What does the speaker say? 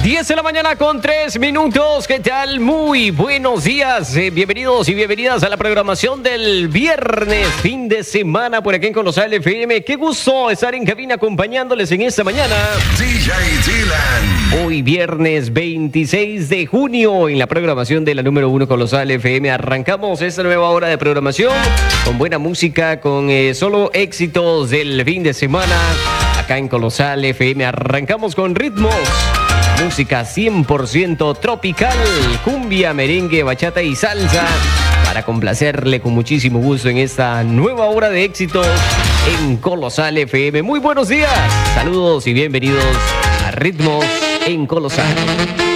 10 de la mañana con 3 minutos. ¿Qué tal? Muy buenos días. Bienvenidos y bienvenidas a la programación del viernes, fin de semana por aquí en Colosal FM. Qué gusto estar en cabina acompañándoles en esta mañana. DJ Dylan. Hoy viernes 26 de junio en la programación de la número 1 Colosal FM. Arrancamos esta nueva hora de programación con buena música, con solo éxitos del fin de semana. Acá en Colosal FM arrancamos con ritmos. Música 100% tropical, cumbia, merengue, bachata y salsa, para complacerle con muchísimo gusto en esta nueva hora de éxitos en Colosal FM. Muy buenos días, saludos y bienvenidos a Ritmos en Colosal.